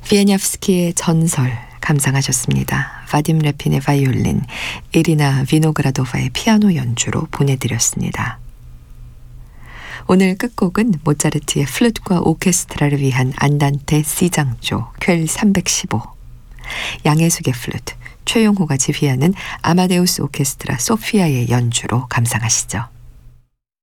비에냐프스키의 전설 감상하셨습니다. 바딤 레핀의 바이올린, 이리나 비노그라도바의 피아노 연주로 보내드렸습니다. 오늘 끝곡은 모차르트의 플룻과 오케스트라를 위한 안단테 C장조 퀼 315, 양혜숙의 플룻, 최용호가 지휘하는 아마데우스 오케스트라 소피아의 연주로 감상하시죠.